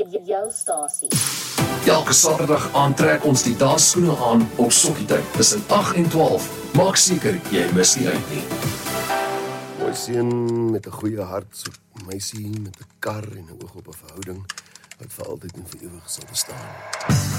Jou stasie. Elke Saterdag aantrek ons die dansskoene aan op sokkietyd tussen 8 en 12. Maak seker jy mis nie uit nie. Mooi seun met 'n goeie hart, so meisie met 'n kar en 'n oog op 'n verhouding wat vir altyd en vir ewig sal bestaan.